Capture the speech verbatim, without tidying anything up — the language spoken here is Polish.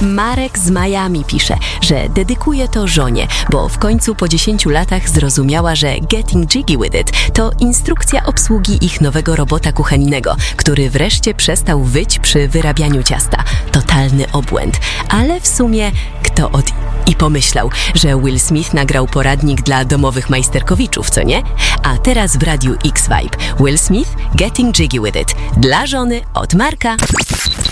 Marek z Miami pisze, że dedykuje to żonie, bo w końcu po dziesięciu latach zrozumiała, że Getting Jiggy With It to instrukcja obsługi ich nowego robota kuchennego, który wreszcie przestał wyć przy wyrabianiu ciasta. Totalny obłęd. Ale w sumie kto od... I pomyślał, że Will Smith nagrał poradnik dla domowych majsterkowiczów, co nie? A teraz w Radiu X-Vibe Will Smith, Getting Jiggy With It. Dla żony od Marka.